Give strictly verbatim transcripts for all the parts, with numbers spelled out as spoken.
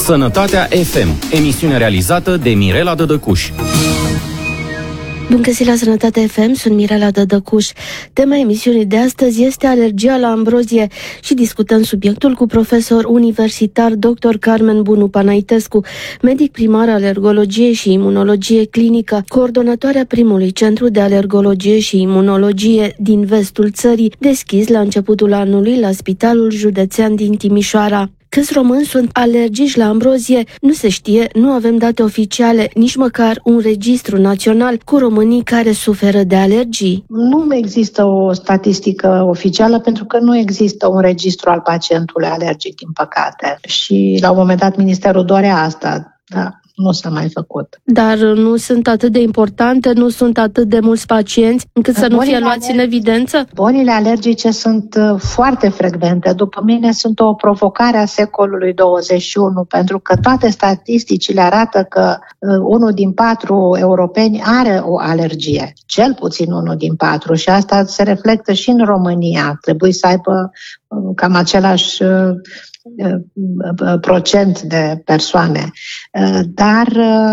Sănătatea F M, emisiune realizată de Mirela Dădăcuș. Bun găsit la Sănătatea F M, sunt Mirela Dădăcuș. Tema emisiunii de astăzi este alergia la ambrozie și discutăm subiectul cu profesor universitar doctor Carmen Bunu Panaitescu, medic primar alergologie și imunologie clinică, coordonatoarea primului centru de alergologie și imunologie din vestul țării, deschis la începutul anului la Spitalul Județean din Timișoara. Câți români sunt alergici la ambrozie, nu se știe, nu avem date oficiale, nici măcar un registru național cu românii care suferă de alergii. Nu există o statistică oficială pentru că nu există un registru al pacientului alergic, din păcate. Și la un moment dat Ministerul dorea asta, da. Nu s-a mai făcut. Dar nu sunt atât de importante, nu sunt atât de mulți pacienți încât să nu fie luați în evidență? Bolile alergice sunt foarte frecvente. După mine sunt o provocare a secolului douăzeci și unu, pentru că toate statisticile arată că unul din patru europeni are o alergie. Cel puțin unul din patru. Și asta se reflectă și în România. Trebuie să aibă cam același procent de persoane. Dar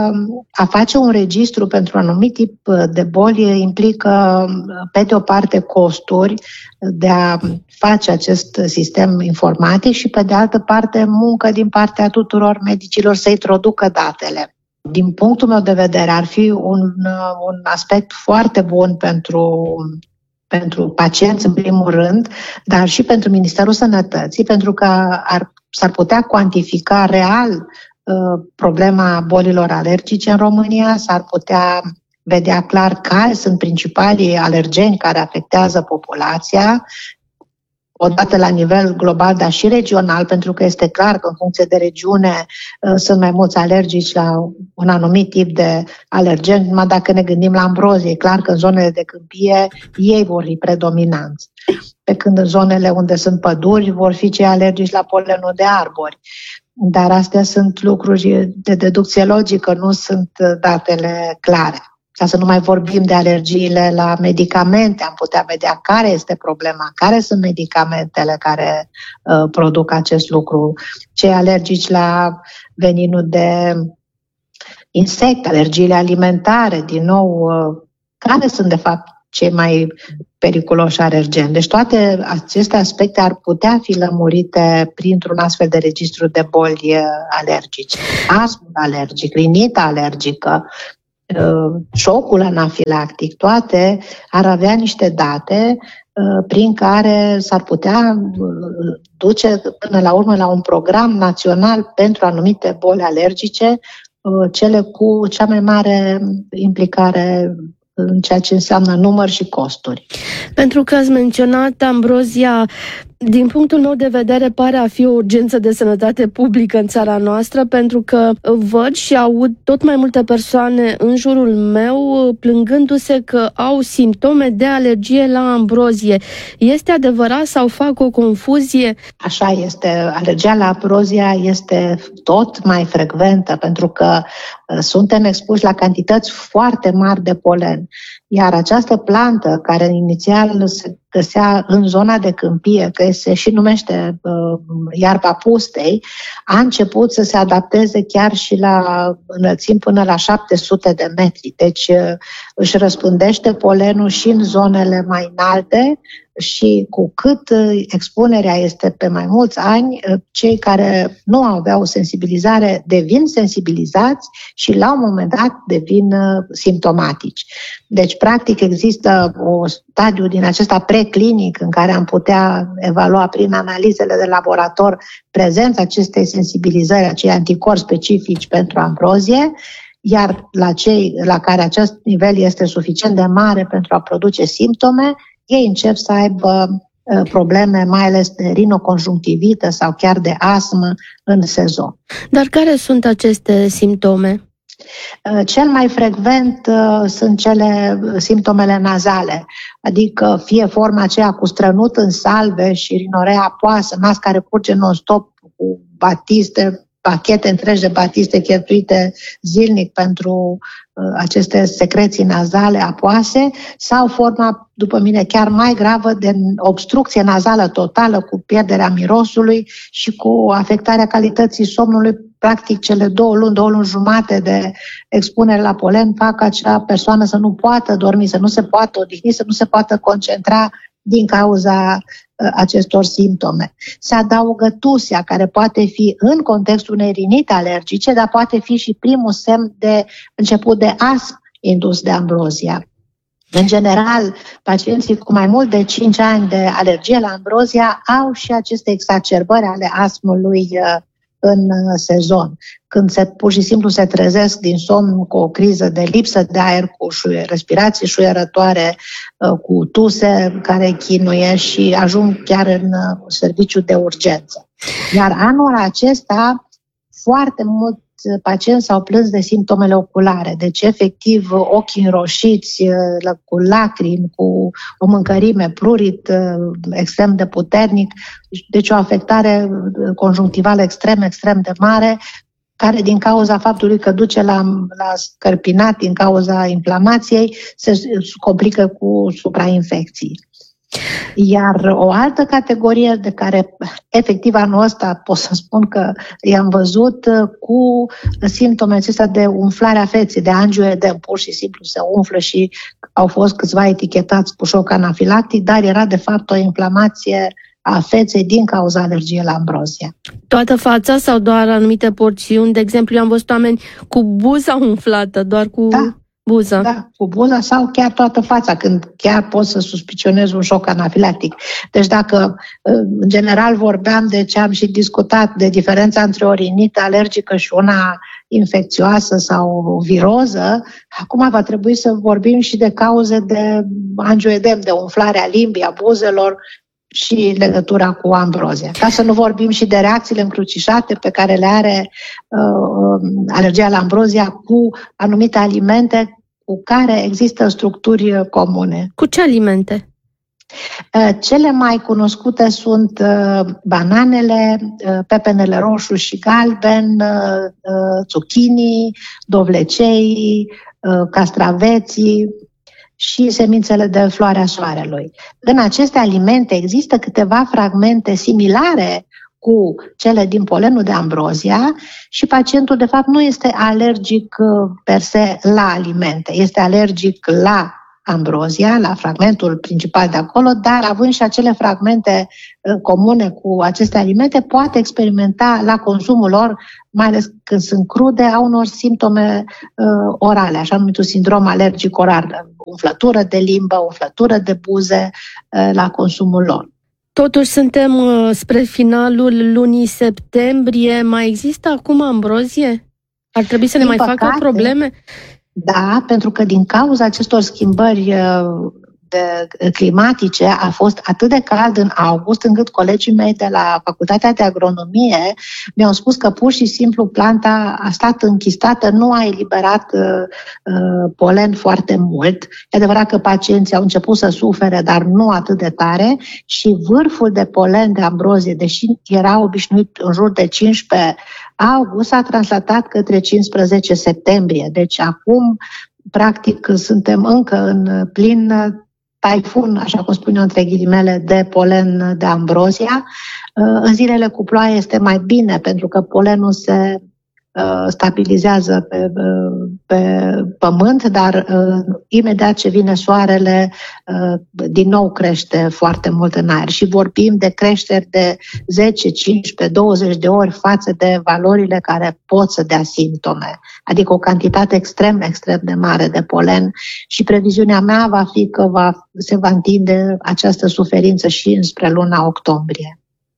a face un registru pentru un anumit tip de boli implică, pe de o parte, costuri de a face acest sistem informatic și, pe de altă parte, muncă din partea tuturor medicilor să introducă datele. Din punctul meu de vedere, ar fi un, un aspect foarte bun pentru pentru pacienți în primul rând, dar și pentru Ministerul Sănătății, pentru că ar, s-ar putea cuantifica real uh, problema bolilor alergice în România, s-ar putea vedea clar care sunt principalii alergeni care afectează populația, odată la nivel global, dar și regional, pentru că este clar că în funcție de regiune uh, sunt mai mulți alergici la un anumit tip de alergen. Numai dacă ne gândim la ambrozie, e clar că în zonele de câmpie ei vor fi predominanți, pe când în zonele unde sunt păduri vor fi cei alergici la polenul de arbori. Dar astea sunt lucruri de deducție logică, nu sunt datele clare. Ca să nu mai vorbim de alergiile la medicamente, am putea vedea care este problema, care sunt medicamentele care uh, produc acest lucru. Cei alergici la veninul de insecte, alergiile alimentare, din nou, uh, care sunt de fapt cei mai periculoși alergeni. Deci toate aceste aspecte ar putea fi lămurite printr-un astfel de registru de boli alergice. Astmul alergic, rinita alergică, șocul anafilactic, toate ar avea niște date prin care s-ar putea duce până la urmă la un program național pentru anumite boli alergice, cele cu cea mai mare implicare în ceea ce înseamnă număr și costuri. Pentru că ați menționat ambrozia, din punctul meu de vedere pare a fi o urgență de sănătate publică în țara noastră, pentru că văd și aud tot mai multe persoane în jurul meu plângându-se că au simptome de alergie la ambrozie. Este adevărat sau fac o confuzie? Așa este. Alergia la ambrozia este tot mai frecventă, pentru că suntem expuși la cantități foarte mari de polen. Iar această plantă, care inițial se găsea în zona de câmpie, că se și numește uh, iarba pustei, a început să se adapteze chiar și la înălțimi până la șapte sute de metri. Deci uh, își răspândește polenul și în zonele mai înalte și cu cât uh, expunerea este pe mai mulți ani, uh, cei care nu aveau sensibilizare devin sensibilizați și la un moment dat devin uh, simptomatici. Deci, practic, există un stadiu din acesta preclinic în care am putea evalua prin analizele de laborator prezența acestei sensibilizări, acei anticorpi specifici pentru ambrozie, iar la cei la care acest nivel este suficient de mare pentru a produce simptome, ei încep să aibă probleme, mai ales de rinoconjunctivită sau chiar de astmă în sezon. Dar care sunt aceste simptome? Cel mai frecvent uh, sunt cele simptomele nazale, adică fie forma aceea cu strănut în salve și rinorea apoasă, nas care curge non-stop cu batiste pachete întregi de batiste cheltuite zilnic pentru uh, aceste secreții nazale apoase, sau forma, după mine, chiar mai gravă de obstrucție nazală totală cu pierderea mirosului și cu afectarea calității somnului. Practic, cele două luni, două luni jumate de expunere la polen fac acea persoană să nu poată dormi, să nu se poată odihni, să nu se poată concentra din cauza uh, acestor simptome. Se adaugă tusea, care poate fi în contextul unei rinite alergice, dar poate fi și primul semn de început de astm indus de ambrozia. În general, pacienții cu mai mult de cinci ani de alergie la ambrozia au și aceste exacerbări ale astmului uh, în sezon, când se, pur și simplu se trezesc din somn cu o criză de lipsă de aer, cu șuie, respirații șuierătoare, cu tuse care chinuie și ajung chiar în serviciu de urgență. Iar anul acesta, foarte mult pacienți s-au plâns de simptomele oculare, deci efectiv ochii înroșiți, cu lacrimi, cu o mâncărime, prurit extrem de puternic, deci o afectare conjunctivală extrem, extrem de mare, care din cauza faptului că duce la, la scărpinat, din cauza inflamației, se complică cu suprainfecții. Iar o altă categorie de care efectiv anul ăsta pot să spun că i-am văzut cu simptome acestea de umflare a feței, de angioedem, pur și simplu se umflă și au fost câțiva etichetați cu șoc anafilactic, dar era de fapt o inflamație a feței din cauza alergiei la ambrozia. Toată fața sau doar anumite porțiuni? De exemplu, eu am văzut oameni cu buza umflată, doar cu... Da. Buza. Da, cu buza sau chiar toată fața, când chiar poți să suspicionezi un șoc anafilactic. Deci dacă în general vorbeam de ce am și discutat, de diferența între o rinită alergică și una infecțioasă sau viroză, acum va trebui să vorbim și de cauze de angioedem, de umflare a limbii, a buzelor și legătura cu ambrozia. Ca să nu vorbim și de reacțiile încrucișate pe care le are uh, alergia la ambrozia cu anumite alimente cu care există structuri comune. Cu ce alimente? Uh, cele mai cunoscute sunt uh, bananele, uh, pepenele roșu și galben, uh, uh, zucchini, dovlecei, uh, castraveții și semințele de floarea soarelui. În aceste alimente există câteva fragmente similare cu cele din polenul de ambrozia și pacientul de fapt nu este alergic per se la alimente, este alergic la ambrozia, la fragmentul principal de acolo, dar având și acele fragmente comune cu aceste alimente, poate experimenta la consumul lor, mai ales când sunt crude, au unor simptome uh, orale, așa numitul sindrom alergic oral, umflătură de limbă, umflătură de buze uh, la consumul lor. Totuși suntem uh, spre finalul lunii septembrie. Mai există acum ambrozie? Ar trebui să ne din mai păcate, facă probleme? Da, pentru că din cauza acestor schimbări de, climatice a fost atât de cald în august, încât colegii mei de la Facultatea de Agronomie mi-au spus că pur și simplu planta a stat închistată, nu a eliberat uh, polen foarte mult. E adevărat că pacienții au început să sufere, dar nu atât de tare și vârful de polen de ambrozie, deși era obișnuit în jur de cincisprezece august, s-a translatat către cincisprezece septembrie. Deci acum, practic, suntem încă în plin taifun, așa cum spun eu între ghilimele, de polen de ambrozia. În zilele cu ploaie este mai bine, pentru că polenul se stabilizează pe, pe pământ, dar imediat ce vine soarele, din nou crește foarte mult în aer și vorbim de creșteri de zece, cincisprezece, douăzeci de ori față de valorile care pot să dea simptome, adică o cantitate extrem, extrem de mare de polen și previziunea mea va fi că va, se va întinde această suferință și înspre luna octombrie.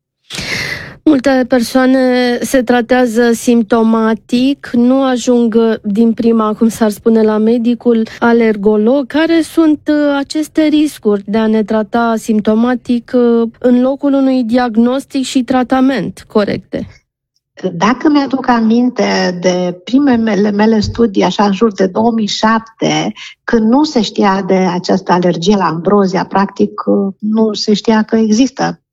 Multe persoane se tratează simptomatic, nu ajung din prima, cum s-ar spune, la medicul alergolog. Care sunt aceste riscuri de a ne trata simptomatic în locul unui diagnostic și tratament corecte? Dacă mi-aduc aminte de primele mele studii, așa în jur de două mii șapte, când nu se știa de această alergie la ambrozia, practic nu se știa că există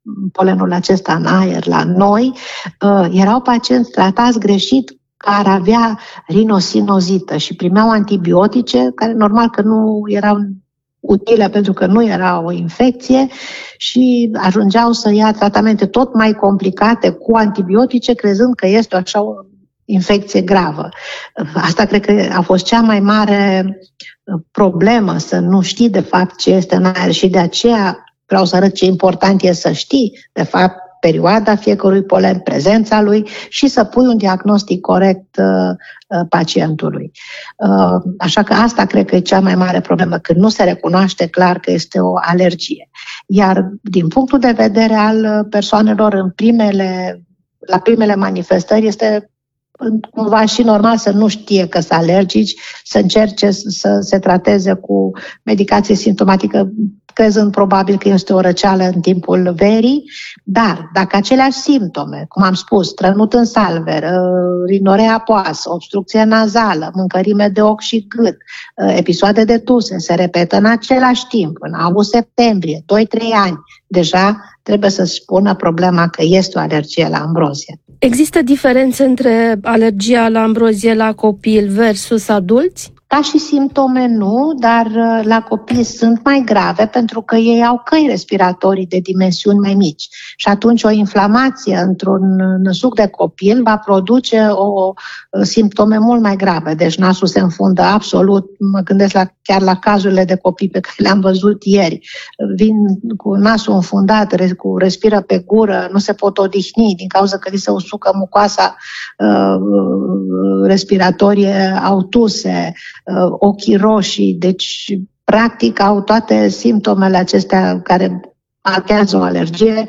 polenul acesta în aer la noi, erau pacienți tratați greșit care avea rinosinozită și primeau antibiotice care normal că nu erau utile pentru că nu era o infecție și ajungeau să ia tratamente tot mai complicate cu antibiotice, crezând că este așa o infecție gravă. Asta cred că a fost cea mai mare problemă, să nu știi de fapt ce este în aer și de aceea vreau să arăt ce important e să știi de fapt perioada fiecărui polen, prezența lui și să pui un diagnostic corect uh, pacientului. Uh, așa că asta cred că e cea mai mare problemă, când nu se recunoaște clar că este o alergie. Iar din punctul de vedere al persoanelor în primele, la primele manifestări este cumva și normal să nu știe că sunt alergici, să încerce să se trateze cu medicație simptomatică, crezând probabil că este o răceală în timpul verii, dar dacă aceleași simptome, cum am spus, trănut în salver, rinorea apoasă, obstrucție nazală, mâncărime de ochi și gât, episoade de tuse, se repetă în același timp, în august-septembrie, doi trei ani, deja trebuie să spună problema că este o alergie la ambrozie. Există diferențe între alergia la ambrozie la copil versus adulți? Ca și simptome nu, dar la copii sunt mai grave pentru că ei au căi respiratorii de dimensiuni mai mici și atunci o inflamație într-un năsuc de copil va produce o, o simptome mult mai grave. Deci nasul se înfundă absolut, mă gândesc la, chiar la cazurile de copii pe care le-am văzut ieri. Vin cu nasul înfundat, cu respiră pe gură, nu se pot odihni din cauza că li se usucă mucoasa uh, respiratorie, au tuse, ochii roșii, deci practic au toate simptomele acestea care marchează o alergie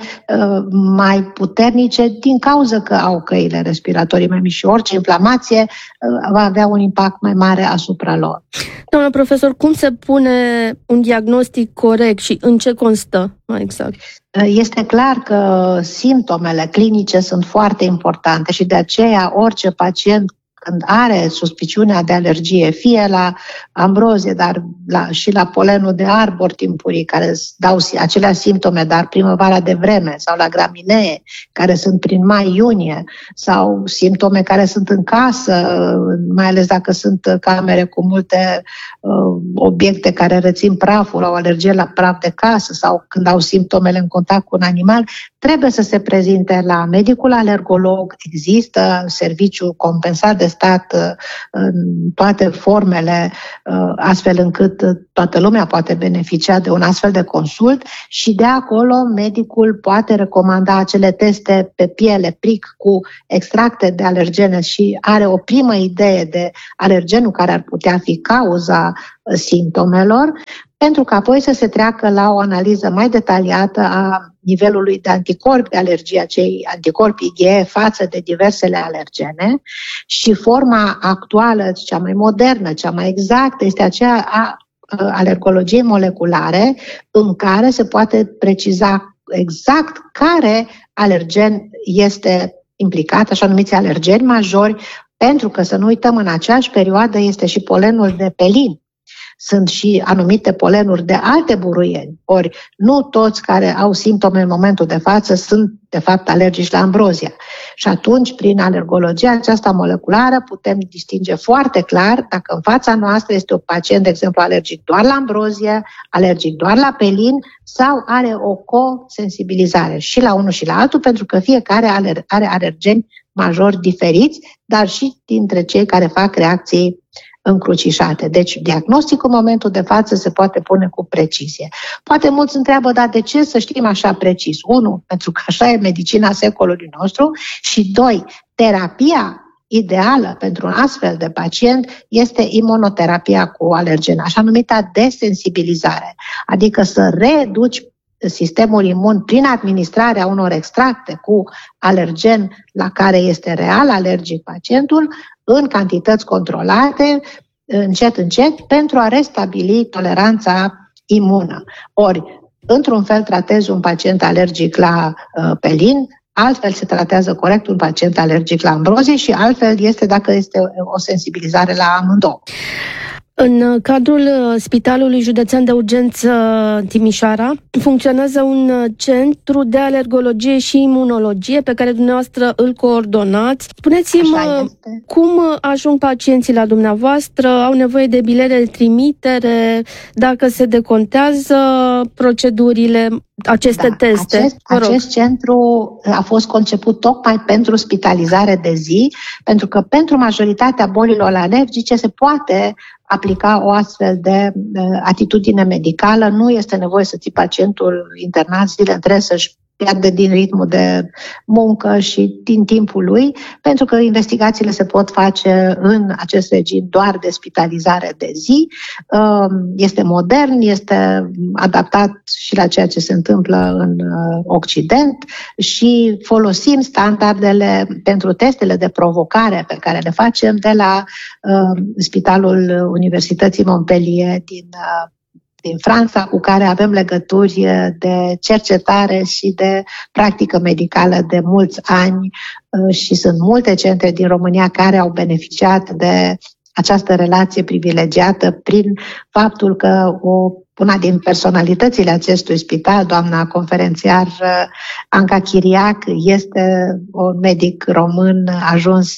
mai puternice din cauza că au căile respiratorii mai mici și orice inflamație va avea un impact mai mare asupra lor. Doamna profesor, cum se pune un diagnostic corect și în ce constă mai exact? Este clar că simptomele clinice sunt foarte importante și de aceea orice pacient când are suspiciunea de alergie, fie la ambrozie, dar la, și la polenul de arbor timpurii, care dau aceleași simptome, dar primăvara de vreme, sau la graminee, care sunt prin mai-iunie, sau simptome care sunt în casă, mai ales dacă sunt camere cu multe uh, obiecte care rețin praful, au alergie la praf de casă, sau când au simptomele în contact cu un animal, trebuie să se prezinte la medicul alergolog. Există serviciu compensat de stat în toate formele, astfel încât toată lumea poate beneficia de un astfel de consult și de acolo medicul poate recomanda acele teste pe piele, pric cu extracte de alergene și are o primă idee de alergenul care ar putea fi cauza simptomelor, pentru că apoi să se treacă la o analiză mai detaliată a nivelului de anticorpi de alergie, acei anticorpi I G E față de diversele alergene și forma actuală, cea mai modernă, cea mai exactă, este aceea a alergologiei moleculare, în care se poate preciza exact care alergen este implicat, așa numiți alergeni majori, pentru că, să nu uităm, în aceeași perioadă este și polenul de pelin. Sunt și anumite polenuri de alte buruieni. Ori nu toți care au simptome în momentul de față sunt de fapt alergici la ambrozia. Și atunci, prin alergologia aceasta moleculară, putem distinge foarte clar dacă în fața noastră este un pacient, de exemplu, alergic doar la ambrozie, alergic doar la pelin sau are o co-sensibilizare și la unul și la altul, pentru că fiecare are alergeni majori diferiți, dar și dintre cei care fac reacții încrucișate. Deci, diagnosticul în momentul de față se poate pune cu precizie. Poate mulți întreabă, dar de ce să știm așa precis? Unu, pentru că așa e medicina secolului nostru și doi, terapia ideală pentru un astfel de pacient este imunoterapia cu alergen, așa numita desensibilizare, adică să reduci sistemul imun prin administrarea unor extracte cu alergen la care este real alergic pacientul în cantități controlate, încet, încet, pentru a restabili toleranța imună. Ori, într-un fel tratezi un pacient alergic la uh, pelin, altfel se tratează corect un pacient alergic la ambrozie și altfel este dacă este o sensibilizare la amândouă. În cadrul Spitalului Județean de Urgență Timișoara funcționează un centru de alergologie și imunologie pe care dumneavoastră îl coordonați. Spuneți-mi cum ajung pacienții la dumneavoastră, au nevoie de bilete de trimitere, dacă se decontează procedurile, aceste da, teste. Acest, acest centru a fost conceput tocmai pentru spitalizare de zi, pentru că pentru majoritatea bolilor alergice se poate aplica o astfel de uh, atitudine medicală. Nu este nevoie să ții pacientul internat zile întregi să-și pierde din ritmul de muncă și din timpul lui, pentru că investigațiile se pot face în acest regim doar de spitalizare de zi. Este modern, este adaptat și la ceea ce se întâmplă în Occident și folosim standardele pentru testele de provocare pe care le facem de la Spitalul Universității Montpellier din din Franța, cu care avem legături de cercetare și de practică medicală de mulți ani și sunt multe centre din România care au beneficiat de această relație privilegiată prin faptul că o, una din personalitățile acestui spital, doamna conferențiar Anca Chiriac, este un medic român ajuns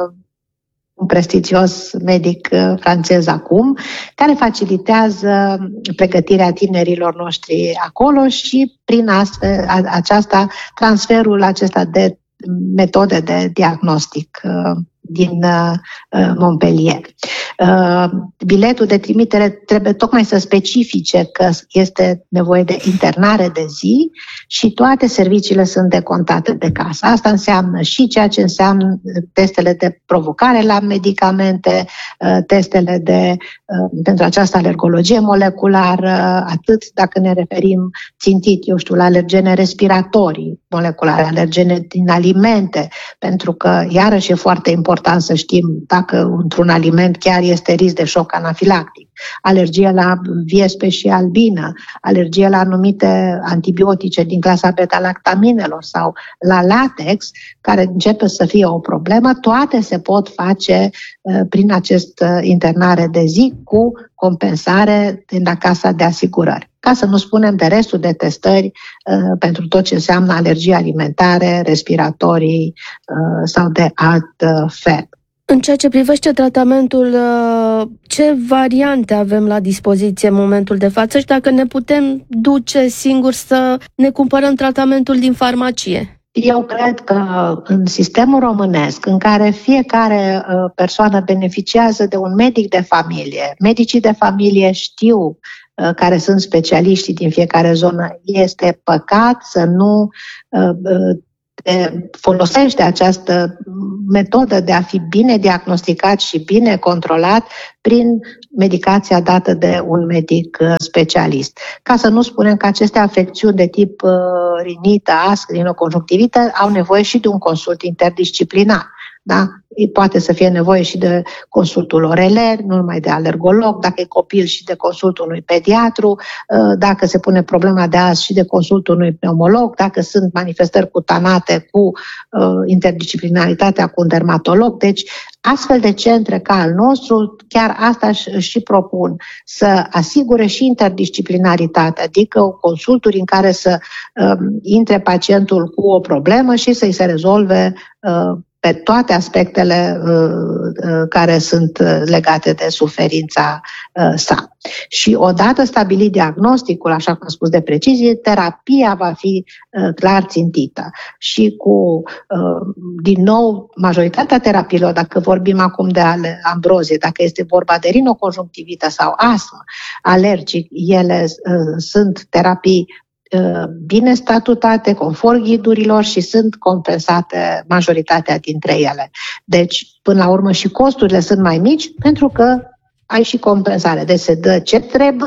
un prestigios medic francez acum, care facilitează pregătirea tinerilor noștri acolo și prin astfel, aceasta, transferul acesta de metode de diagnostic din Montpellier. Biletul de trimitere trebuie tocmai să specifice că este nevoie de internare de zi și toate serviciile sunt decontate de casă. Asta înseamnă și ceea ce înseamnă testele de provocare la medicamente, testele de, pentru această alergologie moleculară, atât dacă ne referim țintit, eu știu, la alergene respiratorii moleculare, alergene din alimente, pentru că iarăși e foarte important să știm dacă într-un aliment chiar este risc de șoc anafilactic, alergie la viespe și albină, alergie la anumite antibiotice din clasa beta-lactaminelor sau la latex, care începe să fie o problemă, toate se pot face uh, prin acest uh, internare de zi cu compensare din la casa de asigurări. Ca să nu spunem de restul de testări uh, pentru tot ce înseamnă alergii alimentare, respiratorii uh, sau de alt uh, fel. În ceea ce privește tratamentul, ce variante avem la dispoziție în momentul de față și dacă ne putem duce singuri să ne cumpărăm tratamentul din farmacie? Eu cred că în sistemul românesc, în care fiecare persoană beneficiază de un medic de familie, medicii de familie știu care sunt specialiștii din fiecare zonă, este păcat să nu folosește această metodă de a fi bine diagnosticat și bine controlat prin medicația dată de un medic specialist. Ca să nu spunem că aceste afecțiuni de tip rinită, astm, rinoconjunctivită au nevoie și de un consult interdisciplinar. Da? Poate să fie nevoie și de consultul oreler, nu numai de alergolog, dacă e copil și de consultul unui pediatru, dacă se pune problema de azi și de consultul unui pneumolog, dacă sunt manifestări cutanate cu interdisciplinaritatea cu un dermatolog. Deci, astfel de centre ca al nostru, chiar asta și propun, să asigure și interdisciplinaritate, adică consulturi în care să intre pacientul cu o problemă și să-i se rezolve pe toate aspectele uh, uh, care sunt legate de suferința uh, sa. Și odată stabilit diagnosticul, așa cum am spus de precizie, terapia va fi uh, clar țintită. Și cu, uh, din nou, majoritatea terapiilor, dacă vorbim acum de ambrozie, dacă este vorba de rinoconjunctivită sau astmă, alergic, ele uh, sunt terapii bine statutate, conform ghidurilor și sunt compensate majoritatea dintre ele. Deci, până la urmă, și costurile sunt mai mici pentru că ai și compensare. Deci se dă ce trebuie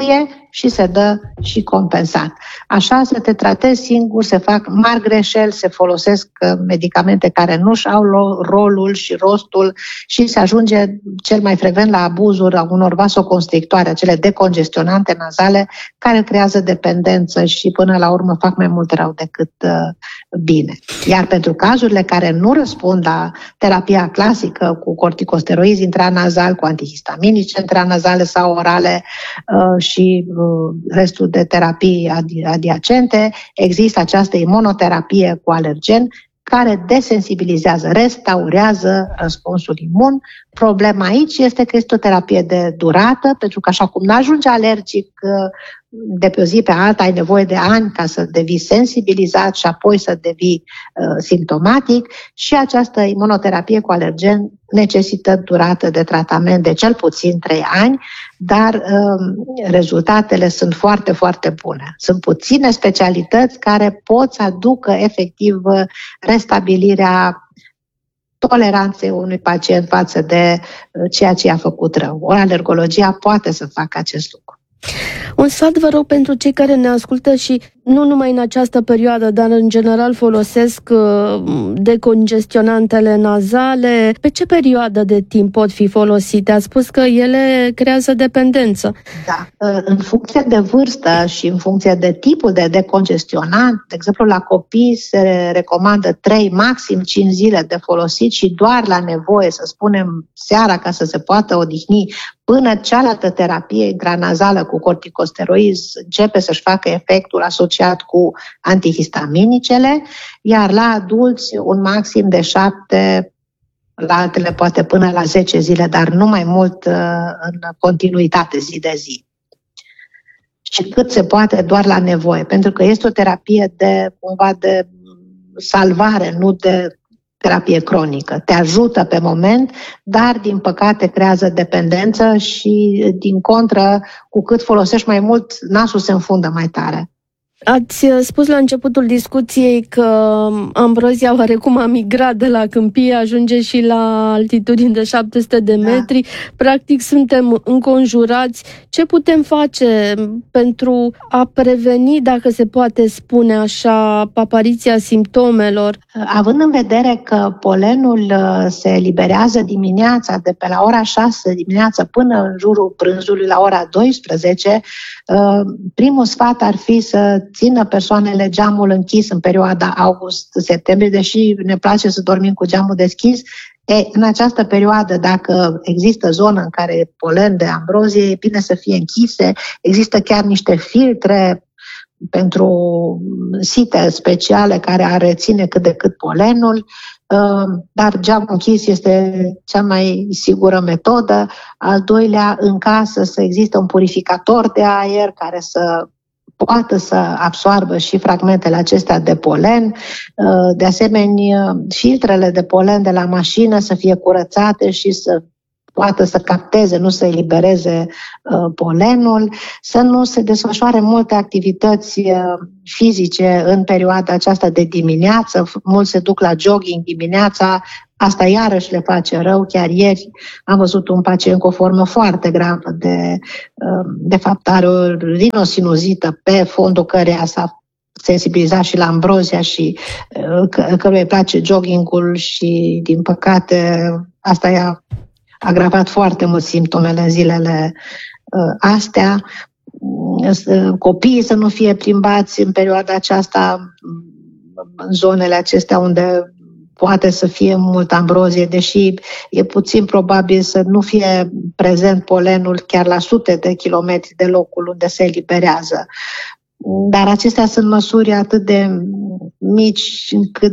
și se dă și compensat. Așa să te tratezi singur, se fac mari greșeli, se folosesc medicamente care nu-și au rolul și rostul și se ajunge cel mai frecvent la abuzuri a unor vasoconstrictoare, acele decongestionante nazale, care creează dependență și până la urmă fac mai mult rău decât uh, bine. Iar pentru cazurile care nu răspund la terapia clasică cu corticosteroizi intranazal, cu antihistaminice intranazale sau orale uh, și uh, restul de terapii adi- adiacente, există această imunoterapie cu alergen care desensibilizează, restaurează răspunsul imun. Problema aici este că este o terapie de durată, pentru că așa cum nu ajunge alergic de pe o zi pe alta, ai nevoie de ani ca să devii sensibilizat și apoi să devii uh, simptomatic, și această imunoterapie cu alergen necesită durată de tratament de cel puțin trei ani, dar uh, rezultatele sunt foarte, foarte bune. Sunt puține specialități care pot să aducă efectiv restabilirea toleranței unui pacient față de uh, ceea ce i-a făcut rău. Ori alergologia poate să facă acest lucru. Un sfat, vă rog, pentru cei care ne ascultă și nu numai în această perioadă, dar în general folosesc decongestionantele nazale. Pe ce perioadă de timp pot fi folosite? Ați spus că ele creează dependență. Da, în funcție de vârstă și în funcție de tipul de decongestionant, de exemplu la copii se recomandă trei, maxim cinci zile de folosit și doar la nevoie, să spunem seara, ca să se poată odihni, până cealaltă terapie intranazală cu corticosteroizi începe să-și facă efectul asociat cu antihistaminicele, iar la adulți un maxim de șapte, la altele poate până la zece zile, dar nu mai mult în continuitate, zi de zi. Și cât se poate doar la nevoie, pentru că este o terapie de, cumva, de salvare, nu de terapie cronică. Te ajută pe moment, dar din păcate creează dependență și din contră, cu cât folosești mai mult, nasul se înfundă mai tare. Ați spus la începutul discuției că ambrozia oarecum a migrat de la câmpie, ajunge și la altitudini de șapte sute de metri. Da. Practic suntem înconjurați. Ce putem face pentru a preveni, dacă se poate spune așa, apariția simptomelor? Având în vedere că polenul se eliberează dimineața, de pe la ora șase dimineața până în jurul prânzului la ora douăsprezece, primul sfat ar fi să țină persoanele geamul închis în perioada august-septembrie, deși ne place să dormim cu geamul deschis. E, în această perioadă, dacă există zonă în care e polen de ambrozie, e bine să fie închise. Există chiar niște filtre pentru site speciale care ar reține cât de cât polenul, dar geamul închis este cea mai sigură metodă. Al doilea, în casă să existe un purificator de aer care să poată să absoarbă și fragmentele acestea de polen. De asemenea, filtrele de polen de la mașină să fie curățate și să poată să capteze, nu să elibereze uh, polenul, să nu se desfășoare multe activități uh, fizice în perioada aceasta de dimineață. Mulți se duc la jogging dimineața, asta iarăși le face rău. Chiar ieri am văzut un pacient cu o formă foarte gravă de, uh, de fapt are o rinosinuzită pe fondul căreia s-a sensibilizat și la ambrozia și uh, că, căruia îi place joggingul și, din păcate, asta i-a agravat foarte mult simptomele în zilele uh, astea. Uh, copiii să nu fie plimbați în perioada aceasta în zonele acestea unde poate să fie multă ambrozie, deși e puțin probabil să nu fie prezent polenul chiar la sute de kilometri de locul unde se eliberează. Dar acestea sunt măsuri atât de mici încât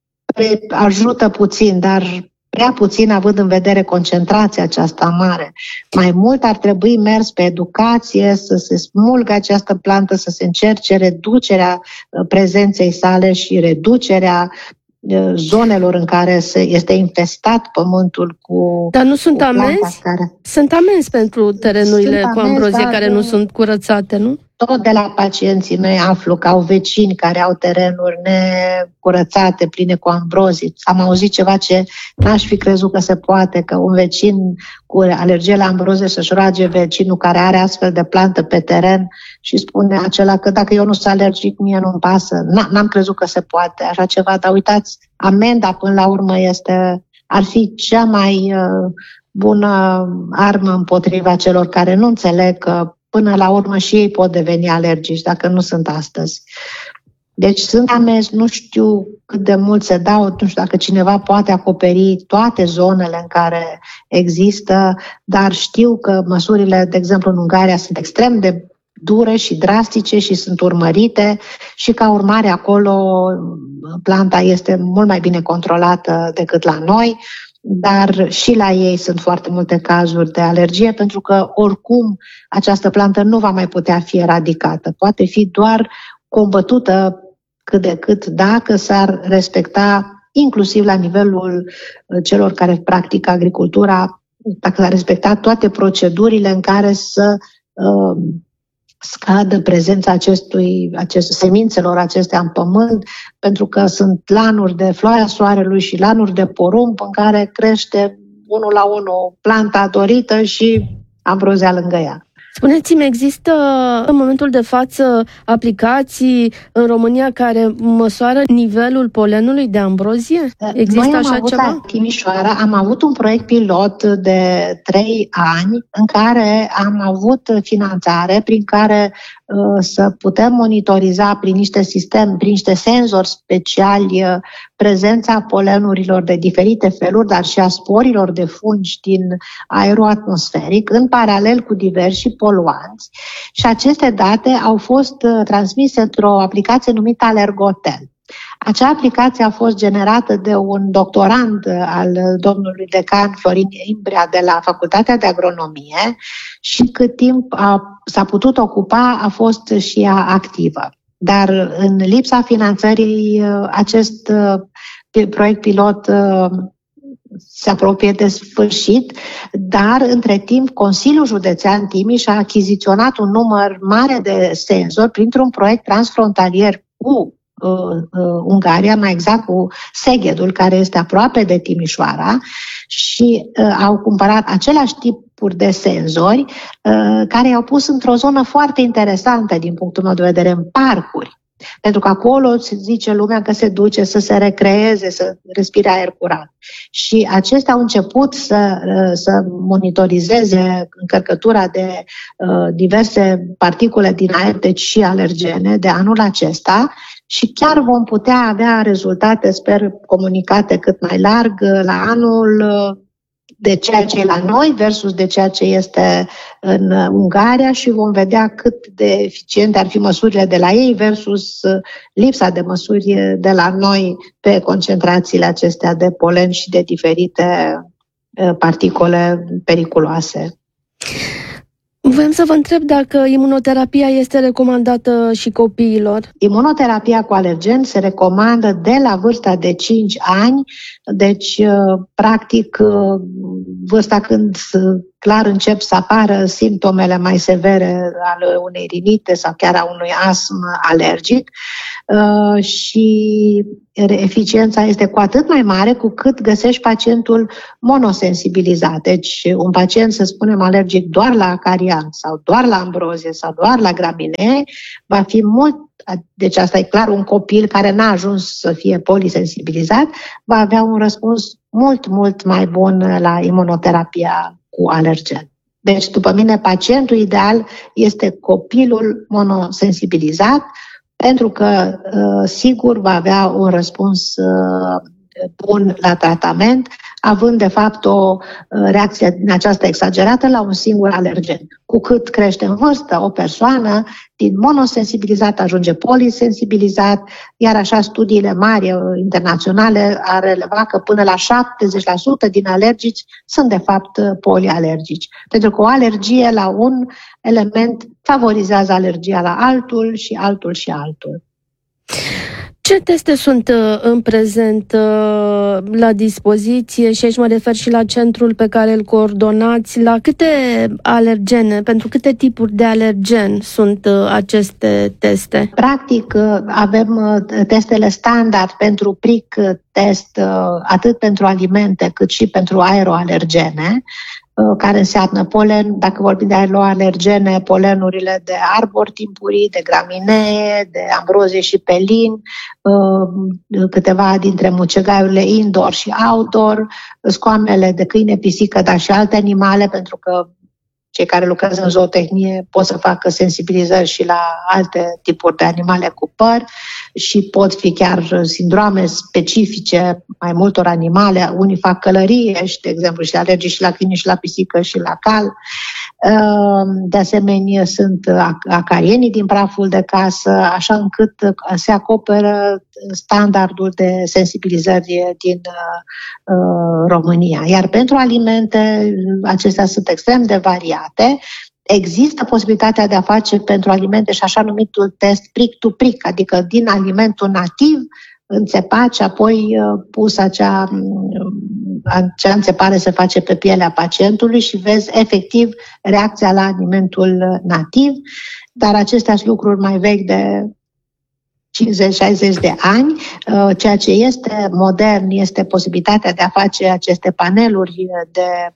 ajută puțin, dar prea puțin având în vedere concentrația aceasta mare. Mai mult ar trebui mers pe educație, să se smulgă această plantă, să se încerce reducerea prezenței sale și reducerea zonelor în care se este infestat pământul cu. Dar nu sunt amenzi? Care... Sunt amenzi pentru terenurile amenzi, cu ambrozie care nu sunt curățate, nu? tot de la pacienții mei aflu că au vecini care au terenuri necurățate, pline cu ambrozii. Am auzit ceva ce n-aș fi crezut că se poate, că un vecin cu alergie la ambrozie să-și roage vecinul care are astfel de plantă pe teren și spune acela că dacă eu nu sunt alergic, mie nu-mi pasă. N-am crezut că se poate așa ceva, dar uitați, amenda până la urmă este, ar fi cea mai uh, bună armă împotriva celor care nu înțeleg că până la urmă și ei pot deveni alergici, dacă nu sunt astăzi. Deci sunt amenzi, nu știu cât de mult se dau, nu știu dacă cineva poate acoperi toate zonele în care există, dar știu că măsurile, de exemplu, în Ungaria sunt extrem de dure și drastice și sunt urmărite și ca urmare acolo planta este mult mai bine controlată decât la noi. Dar și la ei sunt foarte multe cazuri de alergie, pentru că oricum această plantă nu va mai putea fi eradicată. Poate fi doar combătută cât de cât dacă s-ar respecta, inclusiv la nivelul celor care practică agricultura, dacă s-ar respecta toate procedurile în care să uh, scadă prezența acestui, acest, semințelor acestea în pământ, pentru că sunt lanuri de floarea soarelui și lanuri de porumb în care crește unul la unul planta dorită și ambrozia lângă ea. Spuneți-mi, există în momentul de față aplicații în România care măsoară nivelul polenului de ambrozie? Există Noi am așa avut ceva? La Timișoara am avut un proiect pilot de trei ani în care am avut finanțare prin care uh, să putem monitoriza prin niște sisteme, prin niște senzori speciali uh, prezența polenurilor de diferite feluri, dar și a sporilor de fungi din aerul atmosferic, în paralel cu diversi poluanți. Și aceste date au fost uh, transmise într-o aplicație numită Alergotel. Acea aplicație a fost generată de un doctorand al domnului decan Florin Imbrea de la Facultatea de Agronomie și cât timp a, s-a putut ocupa a fost și ea activă. Dar în lipsa finanțării acest proiect pilot se apropie de sfârșit, dar între timp Consiliul Județean Timiș a achiziționat un număr mare de senzori printr-un proiect transfrontalier cu Uh, uh, Ungaria, mai exact cu Seghedul, care este aproape de Timișoara, și uh, au cumpărat același tipuri de senzori uh, care i-au pus într-o zonă foarte interesantă din punctul meu de vedere, în parcuri. Pentru că acolo se zice lumea că se duce să se recreeze, să respire aer curat. Și acestea au început să, să monitorizeze încărcătura de uh, diverse particule din aer, deci și alergene, de anul acesta, și chiar vom putea avea rezultate, sper, comunicate cât mai larg la anul de ceea ce e la noi versus de ceea ce este în Ungaria și vom vedea cât de eficiente ar fi măsurile de la ei versus lipsa de măsuri de la noi pe concentrațiile acestea de polen și de diferite particule periculoase. Voiam să vă întreb dacă imunoterapia este recomandată și copiilor. Imunoterapia cu alergen se recomandă de la vârsta de cinci ani, deci practic vârsta când clar încep să apară simptomele mai severe ale unei rinite sau chiar a unui astm alergic și eficiența este cu atât mai mare cu cât găsești pacientul monosensibilizat. Deci un pacient, să spunem, alergic doar la acarian sau doar la ambrozie sau doar la graminee va fi mult, deci asta e clar, un copil care n-a ajuns să fie polisensibilizat va avea un răspuns mult, mult mai bun la imunoterapia cu alergen. Deci, după mine, pacientul ideal este copilul monosensibilizat, pentru că, sigur, va avea un răspuns bun la tratament, având, de fapt, o reacție din aceasta exagerată la un singur alergen. Cu cât crește în vârstă o persoană, din monosensibilizat ajunge polisensibilizat, iar așa studiile mari internaționale ar releva că până la șaptezeci la sută din alergici sunt, de fapt, polialergici. Pentru că o alergie la un element favorizează alergia la altul și altul și altul. Ce teste sunt în prezent la dispoziție și aici mă refer și la centrul pe care îl coordonați, la câte alergene, pentru câte tipuri de alergen sunt aceste teste? Practic avem testele standard pentru prick test atât pentru alimente cât și pentru aeroalergene, care înseamnă polen, dacă vorbim de aeroalergene, polenurile de arbori timpurii, de graminee, de ambrozie și pelin, câteva dintre mucegaiurile indoor și outdoor, scoamele de câine, pisică, dar și alte animale, pentru că cei care lucrează în zootehnie pot să facă sensibilizări și la alte tipuri de animale cu păr și pot fi chiar sindrome specifice mai multor animale. Unii fac călărie, și, de exemplu, și alergii și la câine și la pisică și la cal. De asemenea, sunt acarienii din praful de casă, așa încât se acoperă standardul de sensibilizări din uh, România. Iar pentru alimente, acestea sunt extrem de variate. Există posibilitatea de a face pentru alimente și așa numitul test prick-to-prick, adică din alimentul nativ înțepat și apoi pus acea, acea înțepare se face pe pielea pacientului și vezi efectiv reacția la alimentul nativ, dar acestea sunt lucruri mai vechi de cincizeci șaizeci de ani. Ceea ce este modern este posibilitatea de a face aceste paneluri de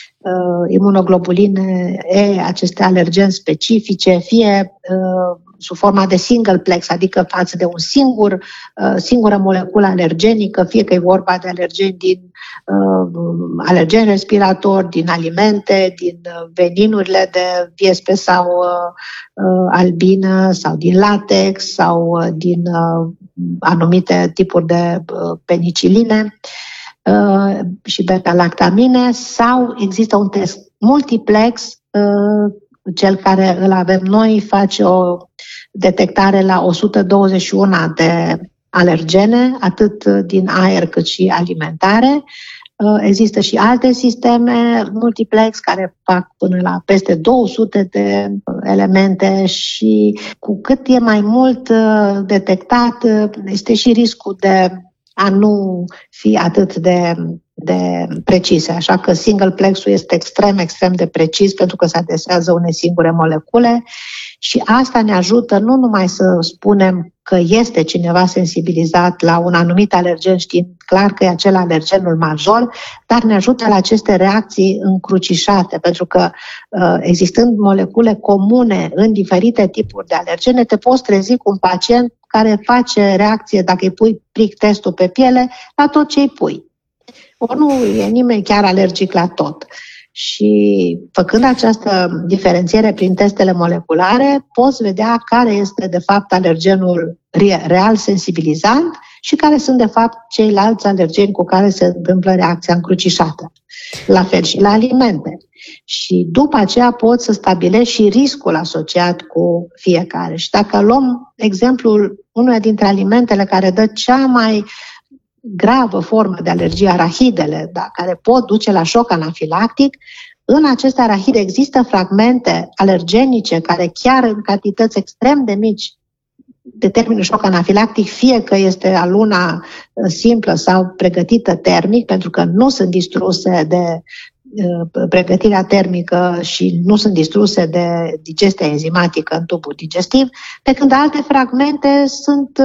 imunoglobuline E, aceste alergeni specifice, fie uh, sub forma de singleplex, adică față de un singur, uh, singură moleculă alergenică, fie că e vorba de alergeni din uh, alergeni respiratori, din alimente, din uh, veninurile de viespe sau uh, uh, albină, sau din latex, sau uh, din uh, anumite tipuri de uh, peniciline Uh, și beta-lactamine, sau există un test multiplex, uh, cel care îl avem noi face o detectare la o sută douăzeci și unu de alergene, atât din aer cât și alimentare. Uh, există și alte sisteme multiplex care fac până la peste două sute de elemente și cu cât e mai mult uh, detectat, uh, este și riscul de a nu fi atât de, de precise. Așa că singleplexul este extrem, extrem de precis pentru că se adresează unei singure molecule și asta ne ajută nu numai să spunem că este cineva sensibilizat la un anumit alergen, știind clar că e acel alergenul major, dar ne ajută la aceste reacții încrucișate, pentru că existând molecule comune în diferite tipuri de alergene, te poți trezi cu un pacient care face reacție, dacă îi pui prick testul pe piele, la tot ce îi pui. Ori nu e nimeni chiar alergic la tot. Și făcând această diferențiere prin testele moleculare, poți vedea care este de fapt alergenul real sensibilizant și care sunt de fapt ceilalți alergeni cu care se întâmplă reacția încrucișată. La fel și la alimente. Și după aceea poți să stabilești și riscul asociat cu fiecare. Și dacă luăm exemplul unuia dintre alimentele care dă cea mai gravă formă de alergie, arahidele, da, care pot duce la șoc anafilactic, în aceste arahide există fragmente alergenice care chiar în cantități extrem de mici determină șoc anafilactic, fie că este aluna simplă sau pregătită termic, pentru că nu sunt distruse de pregătirea termică și nu sunt distruse de digestia enzimatică în tubul digestiv, pe când alte fragmente sunt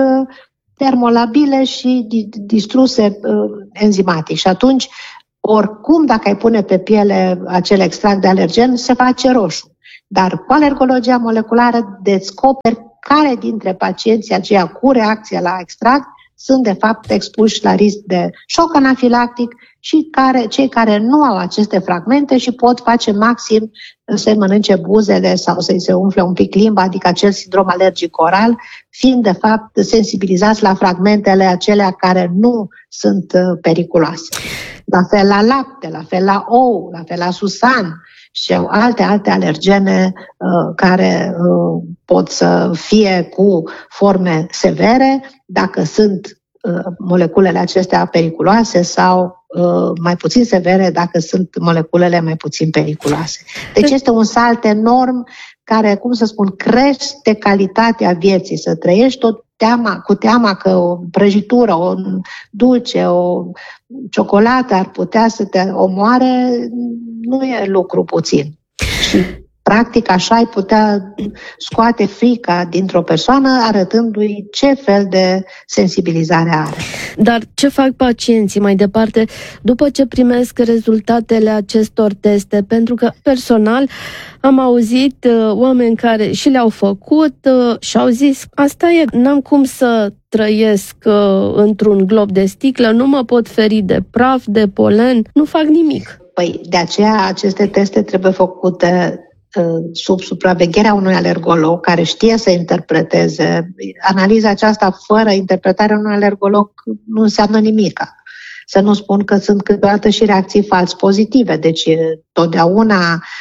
termolabile și distruse enzimatic. Și atunci, oricum, dacă ai pune pe piele acel extract de alergen, se face roșu. Dar cu alergologia moleculară descoperi care dintre pacienții aceia cu reacție la extract sunt de fapt expuși la risc de șoc anafilactic și care, cei care nu au aceste fragmente și pot face maxim să mănânce buzele sau să-i se umfle un pic limba, adică acel sindrom alergic oral, fiind de fapt sensibilizați la fragmentele acelea care nu sunt periculoase. La fel la lapte, la fel la ou, la fel la susan și alte, alte alergene uh, care uh, pot să fie cu forme severe, dacă sunt uh, moleculele acestea periculoase sau uh, mai puțin severe dacă sunt moleculele mai puțin periculoase. Deci este un salt enorm care, cum să spun, crește calitatea vieții, să trăiești tot teama, cu teama că o prăjitură, o dulce, o ciocolată ar putea să te omoare, nu e lucru puțin. Și practic așa ai putea scoate frica dintr-o persoană arătându-i ce fel de sensibilizare are. Dar ce fac pacienții mai departe după ce primesc rezultatele acestor teste? Pentru că personal am auzit uh, oameni care și le-au făcut uh, și au zis asta e, n-am cum să trăiesc uh, într-un glob de sticlă, nu mă pot feri de praf, de polen, nu fac nimic. Păi de aceea aceste teste trebuie făcute sub supravegherea unui alergolog care știe să interpreteze. Analiza aceasta fără interpretarea unui alergolog nu înseamnă nimic. Să nu spun că sunt câteodată și reacții fals pozitive. Deci totdeauna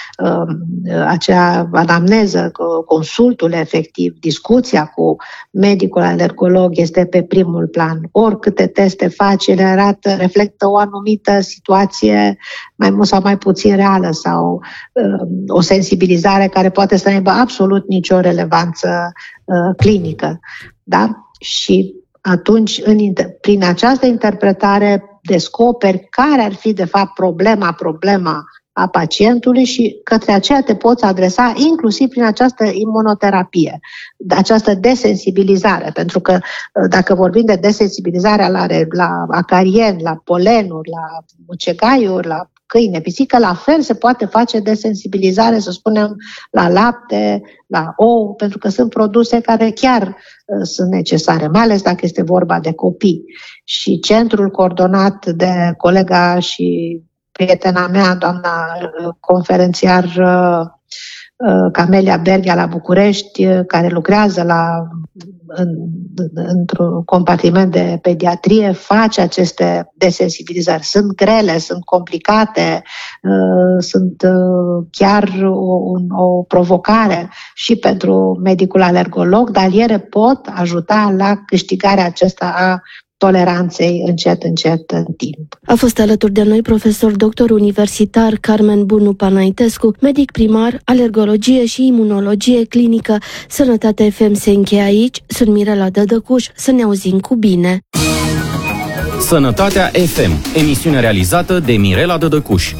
acea anamneză, consultul efectiv, discuția cu medicul alergolog este pe primul plan. Oricâte teste faci, ele arată, reflectă o anumită situație mai mult sau mai puțin reală sau o sensibilizare care poate să nu aibă absolut nicio relevanță clinică. Da? Și atunci, în, prin această interpretare, descoperi care ar fi, de fapt, problema, problema a pacientului și către aceea te poți adresa inclusiv prin această imunoterapie, această desensibilizare. Pentru că dacă vorbim de desensibilizarea la, la acarieni, la polenuri, la mucegaiuri, la câine, pisică, la fel se poate face desensibilizare, să spunem, la lapte, la ou, pentru că sunt produse care chiar uh, sunt necesare, mai ales dacă este vorba de copii. Și centrul coordonat de colega și prietena mea, doamna conferențiar uh, Camelia Berghia la București, care lucrează la, în, într-un compartiment de pediatrie, face aceste desensibilizări. Sunt grele, sunt complicate, sunt chiar o, o provocare și pentru medicul alergolog, dar ele pot ajuta la câștigarea acesta a toleranței încet, încet în timp. A fost alături de noi profesor doctor universitar Carmen Bunu Panaitescu, medic primar, alergologie și imunologie clinică. Sănătate F M se încheie aici. Sunt Mirela Dădăcuș. Să ne auzim cu bine. Sănătatea F M, emisiune realizată de Mirela Dădăcuș.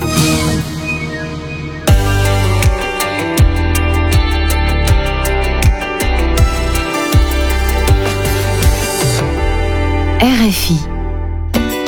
R F I